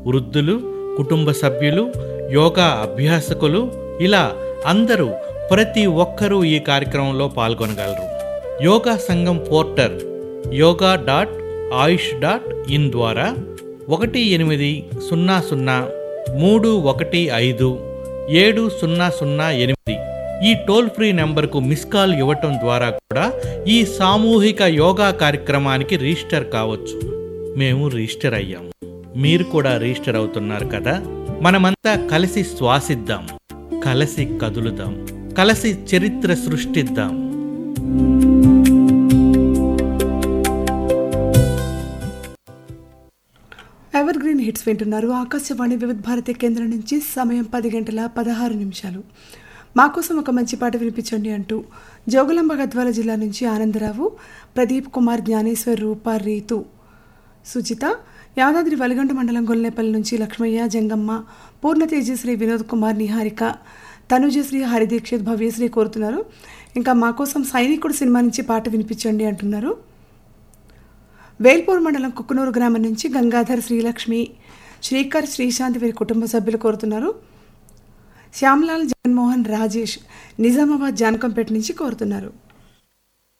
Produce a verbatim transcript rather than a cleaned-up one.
వృద్ధులు, కుటుంబ సభ్యులు, యోగా అభ్యాసకులు, ఇలా అందరూ ప్రతి ఒక్కరూ ఈ కార్యక్రమంలో పాల్గొనగలరు. యోగా సంఘం portal yoga dot Ayush dot in ద్వారా ఒకటి ఎనిమిది సున్నా సున్నా మూడు ఒకటి ఐదు ఏడు సున్నా సున్నా ఎనిమిది ఈ టోల్ ఫ్రీ నెంబర్కు మిస్ కాల్ ఇవ్వటం ద్వారా కూడా ఈ సామూహిక యోగా కార్యక్రమానికి రిజిస్టర్ కావచ్చు. మేము రిజిస్టర్ అయ్యాము, మీరు కూడా రిజిస్టర్ అవుతున్నారు కదా. మనమంతా కలిసి శ్వాసిద్దాం, కలిసి కదులుదాం, కలిసి చరిత్ర సృష్టిద్దాం. ఎవర్ గ్రీన్ హిట్స్ వింటున్నారు. ఆకాశవాణి వివిధ భారతి కేంద్రం నుంచి సమయం పది గంటల పదహారు నిమిషాలు. మాకోసం ఒక మంచి పాట వినిపించండి అంటూ జోగులాంబ గద్వాల జిల్లా నుంచి ఆనందరావు, ప్రదీప్ కుమార్, జ్ఞానేశ్వర్, రూప, రీతు, సుజిత, యాదాద్రి వలిగొండ మండలం గొల్లెపల్లి నుంచి లక్ష్మయ్య, జంగమ్మ, పూర్ణ తేజశ్రీ, వినోద్ కుమార్, నిహారిక, తనుజశ్రీ, హరిదీక్షిత్, భవ్యశ్రీ కోరుతున్నారు. ఇంకా మాకోసం సైనికుడు సినిమా నుంచి పాట వినిపించండి అంటున్నారు. వేల్పూర్ మండలం కుక్కునూరు గ్రామం నుంచి గంగాధర్, శ్రీలక్ష్మి, శ్రీకర్, శ్రీశాంత్ వీరి కుటుంబ సభ్యులు కోరుతున్నారు. శ్యామ్లాల్, జగన్మోహన్, రాజేష్ నిజామాబాద్ జానకంపేట నుంచి కోరుతున్నారు.